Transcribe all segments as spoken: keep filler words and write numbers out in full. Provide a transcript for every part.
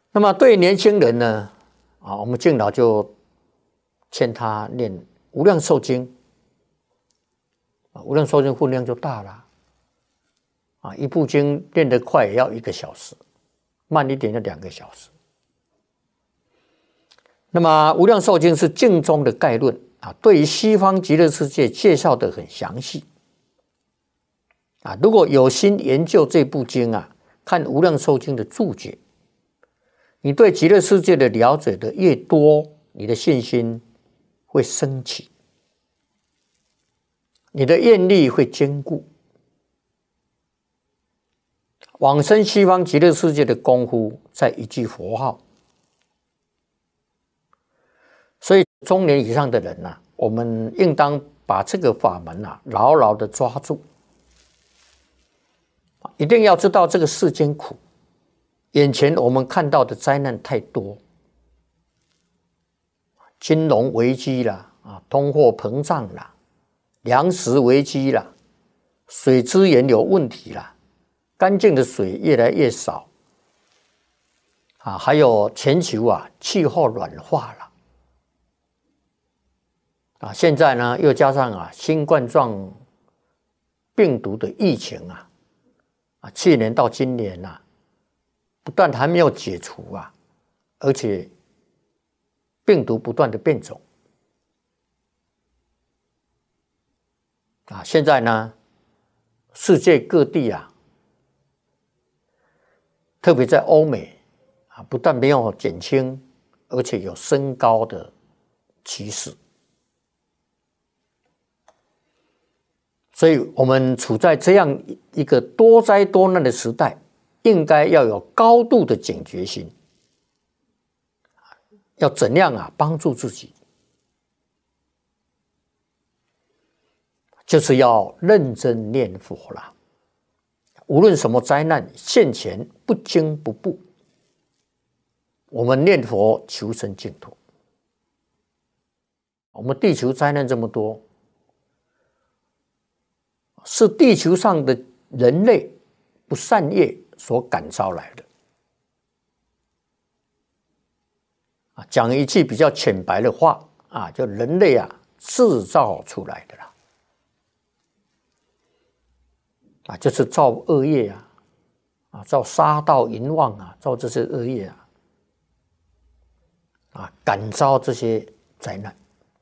那么对年轻人呢，啊，我们敬老就劝他念《无量寿经》，啊，《无量寿经》分量就大了，啊，一部经念得快也要一个小时，慢一点要两个小时。那么《无量寿经》是经中的概论啊，对于西方极乐世界介绍得很详细啊。如果有心研究这部经啊，看《无量寿经》的注解，你对极乐世界的了解的越多，你的信心会升起，你的愿力会坚固。往生西方极乐世界的功夫在一句佛号，所以中年以上的人啊，我们应当把这个法门啊牢牢的抓住，一定要知道这个世间苦，眼前我们看到的灾难太多，金融危机啦，啊，通货膨胀啦，粮食危机啦，水资源有问题啦，干净的水越来越少，啊，还有全球啊气候暖化了，啊，现在呢又加上啊新冠状病毒的疫情啊，啊，去年到今年啊，不但还没有解除啊，而且病毒不断的变种，啊，现在呢，世界各地啊，特别在欧美啊，不但没有减轻，而且有升高的趋势。所以我们处在这样一个多灾多难的时代，应该要有高度的警觉心，要怎样啊帮助自己，就是要认真念佛啦。无论什么灾难现前，不惊不怖，我们念佛求生净土。我们地球灾难这么多，是地球上的人类不善业所感召来的。啊，讲一句比较浅白的话啊，就人类啊制造出来的啦，啊，就是造恶业啊，啊，造杀盗淫妄啊，造这些恶业啊，啊，感召这些灾难。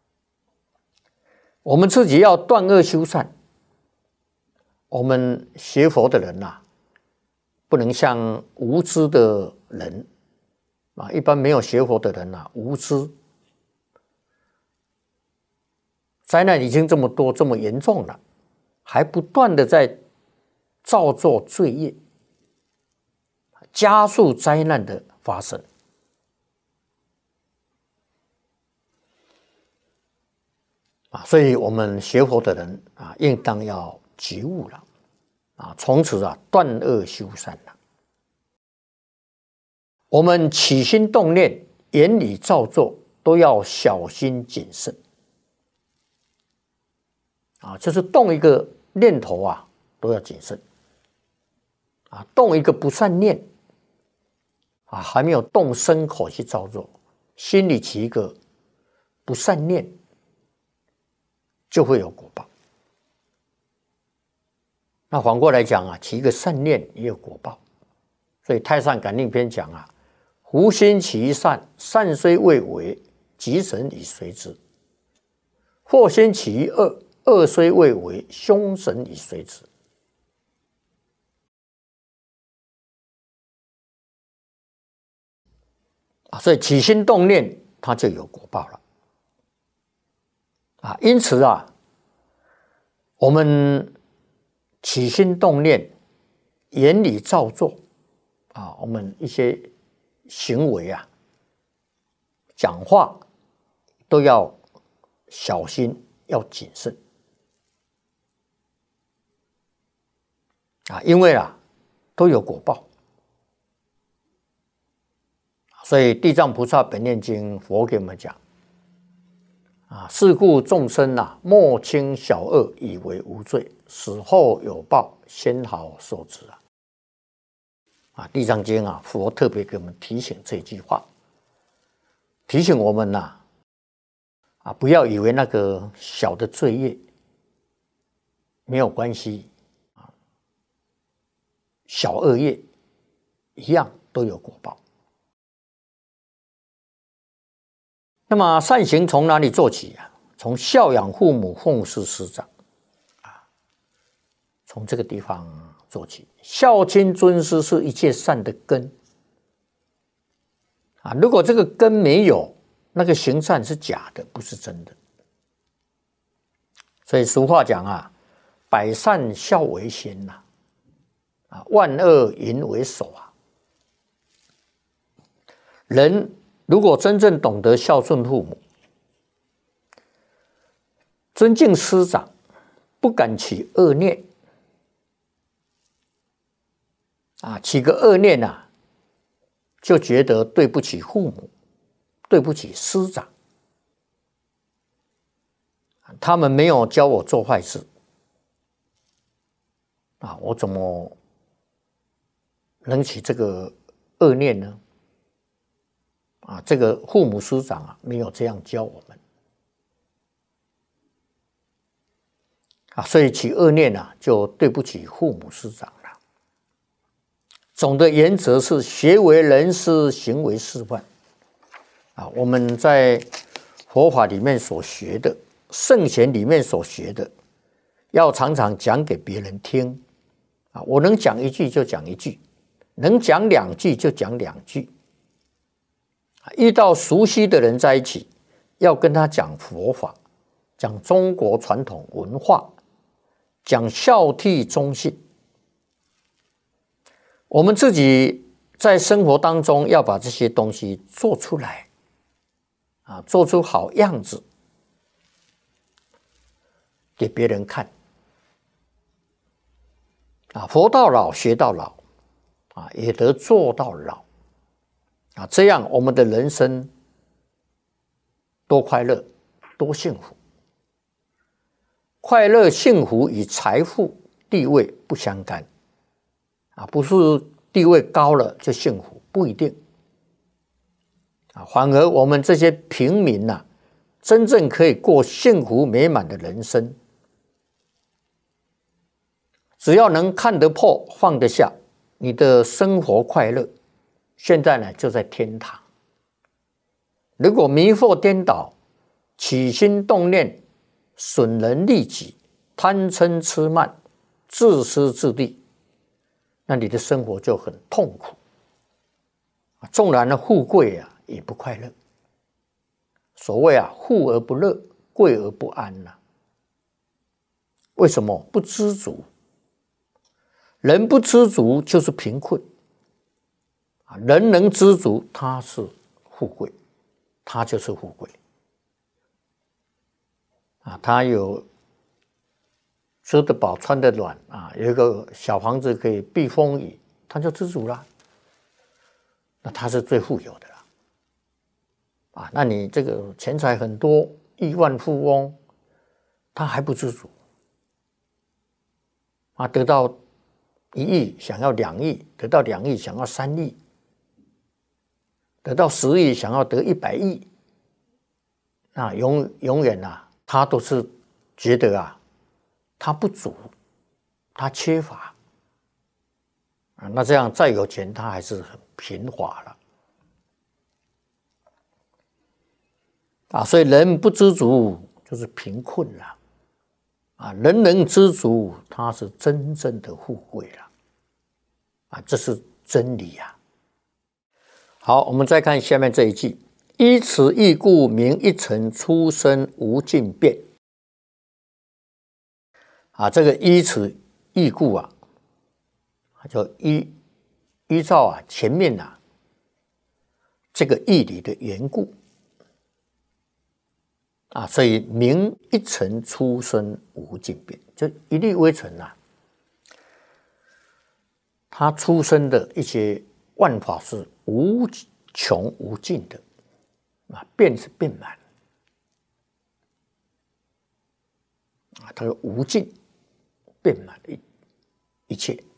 我们自己要断恶修善。我们学佛的人啊，不能像无知的人啊，一般没有学佛的人啊，无知，灾难已经这么多这么严重了，还不断的在造作罪业，加速灾难的发生。啊，所以我们学佛的人啊，应当要觉悟了，啊，从此啊断恶修善了。我们起心动念、言语造作都要小心谨慎。啊，就是动一个念头啊，都要谨慎。啊，动一个不善念，啊，还没有动身口去造作，心里起一个不善念，就会有果报。那反过来讲啊，起一个善念也有果报。所以《太上感应篇》讲啊，福心起善，善虽未为，吉神已随之；祸心起恶，恶虽未为，凶神已随之。啊，所以起心动念，它就有果报了。啊，因此啊，我们起心动念、言语造作啊，我们一些行为啊、讲话都要小心，要谨慎啊，因为啊都有果报。所以《地藏菩萨本愿经》佛给我们讲啊，是故众生啊，莫轻小恶，以为无罪，死后有报，先好受之啊。 啊，《地藏经》啊，佛特别给我们提醒这句话，提醒我们呐、啊，啊，不要以为那个小的罪业没有关系啊，小恶业一样都有果报。那么善行从哪里做起啊？从孝养父母、奉事师长啊，从这个地方做起。孝亲尊师是一切善的根啊，如果这个根没有，那个行善是假的，不是真的。所以俗话讲啊，百善孝为先呐、啊，啊，万恶淫为首啊。人如果真正懂得孝顺父母，尊敬师长，不敢起恶念啊，起个恶念啊，就觉得对不起父母，对不起师长，他们没有教我做坏事啊，我怎么能起这个恶念呢？啊，这个父母师长啊，没有这样教我们啊，所以起恶念啊，就对不起父母师长了。总的原则是学为人师，行为示范啊。我们在佛法里面所学的，圣贤里面所学的，要常常讲给别人听啊。我能讲一句就讲一句，能讲两句就讲两句。遇到熟悉的人在一起，要跟他讲佛法，讲中国传统文化，讲孝悌忠信。我们自己在生活当中要把这些东西做出来啊，做出好样子给别人看啊。佛到老学到老啊，也得做到老啊，这样我们的人生多快乐，多幸福。快乐幸福与财富地位不相干啊，不是地位高了就幸福，不一定啊。反而我们这些平民呐、啊，真正可以过幸福美满的人生，只要能看得破、放得下，你的生活快乐，现在呢就在天堂。如果迷惑颠倒，起心动念损人利己，贪嗔痴慢，自私自利，那你的生活就很痛苦。纵然的富贵啊，也不快乐。所谓啊，富而不乐，贵而不安呐、啊。为什么？不知足。人不知足就是贫困啊，人能知足，他是富贵，他就是富贵啊，他有吃得饱穿得暖啊，有一个小房子可以避风雨，他就知足了，那他是最富有的了啊。那你这个钱财很多，亿万富翁，他还不知足啊，得到一亿想要两亿，得到两亿想要三亿，得到十亿想要得一百亿，那永永远啊，他都是觉得啊，他不足，他缺乏啊，那这样再有钱，他还是很贫乏了啊。所以人不知足就是贫困了啊，人能知足，他是真正的富贵了啊，这是真理呀、啊。好，我们再看下面这一句：依此义故，名一尘出生无尽变。啊，这个依此义故啊，就依依照啊前面啊这个义理的缘故啊，所以名一尘出生无尽变，就一粒微尘啊，它出生的一些万法是无穷无尽的啊，变是变满啊，它是无尽变满的一一切